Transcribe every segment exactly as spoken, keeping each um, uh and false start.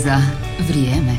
Za vrijeme.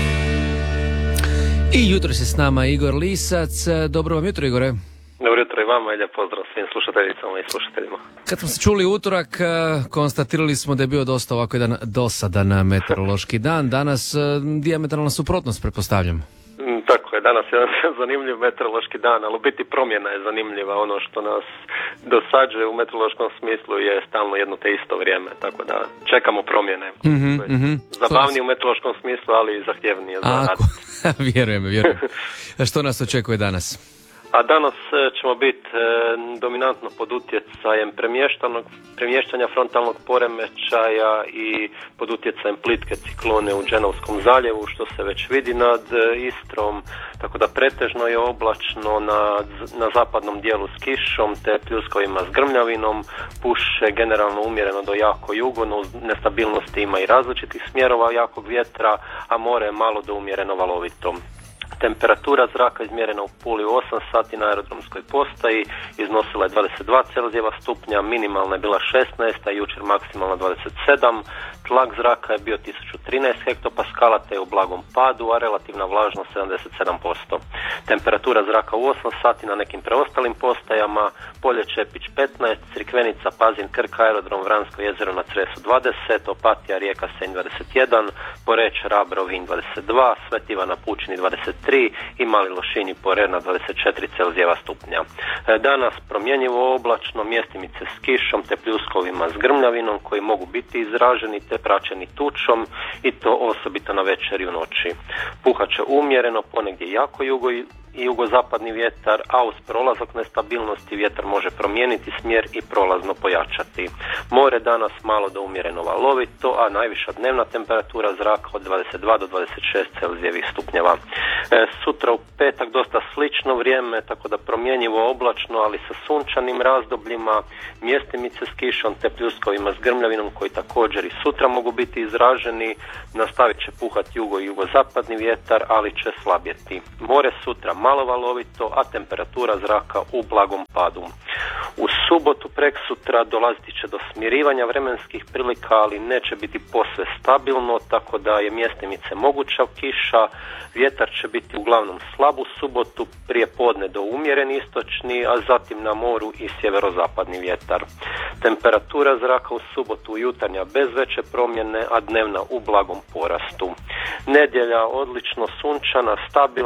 I jutro se s nama Igor Lisac. Dobro vam jutro, Igore. Dobro jutro i vama i lijep pozdrav svim slušateljicama i slušateljima. Kad smo se čuli utorak, konstatirali smo da je bio dosta ovako jedan dosadan meteorološki dan. Danas dijametralna suprotnost, pretpostavljam. Tako je, danas je jedan zanimljiv meteorološki dan, ali u biti promjena je zanimljiva. Ono što nas dosađuje u meteorološkom smislu je stalno jedno te isto vrijeme, tako da čekamo promjene. Mm-hmm, mm-hmm. Zabavnije u meteorološkom smislu, ali i zahtjevnije za rad. Vjerujem, vjerujem. A što nas očekuje danas? A danas ćemo biti e, dominantno pod utjecajem premještanja frontalnog poremećaja i pod utjecajem plitke ciklone u Dženovskom zaljevu, što se već vidi nad Istrom, tako da pretežno je oblačno na, na zapadnom dijelu s kišom te pljuskovima s grmljavinom, puše generalno umjereno do jako jugo, no uz nestabilnosti ima i različitih smjerova jakog vjetra, a more je malo do umjereno valovito. Temperatura zraka izmjerena u Puli u osam sati na aerodromskoj postaji iznosila je dvadeset dva Celzijeva stupnja, minimalna je bila šesnaest, a jučer maksimalna dvadeset sedam. Tlak zraka je bio tisuću trinaest hektopaskala te je u blagom padu, a relativna vlažnost sedamdeset sedam posto. Temperatura zraka u osam sati na nekim preostalim postajama: Polje Čepić petnaest, Crikvenica, Pazin, Krk, aerodrom Vransko jezero na Cresu dvadeset, Opatija, Rijeka, Senj dvadeset jedan, Poreč, Rab, Rovinj dvadeset dva, Svet Ivan na Pučini dvadeset tri i Mali Lošinj i Porer na dvadeset četiri Celzijeva stupnja. Danas promjenjivo oblačno, mjestimice s kišom te pljuskovima s grmljavinom koji mogu biti izraženi te praćeni tučom i to osobito na večer i u noći. Puhaće umjereno, ponegdje jako jugo i jugozapadni vjetar, a uz prolazak nestabilnosti vjetar može promijeniti smjer i prolazno pojačati. More danas malo do umjereno valovito, a najviša dnevna temperatura zraka od dvadeset dva do dvadeset šest Celzijevih stupnjeva. E, sutra u petak dosta slično vrijeme, tako da promjenjivo oblačno, ali sa sunčanim razdobljima, mjestimice s kišom te pljuskovima s grmljavinom koji također i sutra mogu biti izraženi. Nastavit će puhati jugo i jugozapadni vjetar, ali će slabjeti. More sutra malo valovito, a temperatura zraka u blagom padu. U subotu preksutra dolaziti će do smirivanja vremenskih prilika, ali neće biti posve stabilno, tako da je mjestimice moguća kiša. Vjetar će biti uglavnom slab u subotu, prije podne do umjeren istočni, a zatim na moru i sjeverozapadni vjetar. Temperatura zraka u subotu jutarnja bez veće promjene, a dnevna u blagom porastu. Nedjelja odlično sunčana, stabilna,